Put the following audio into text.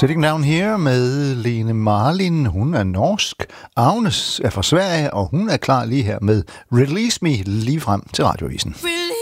Sitting Down Here med Lene Marlin. Hun er norsk. Agnes er fra Sverige, og hun er klar lige her med Release Me lige frem til Radioavisen. Release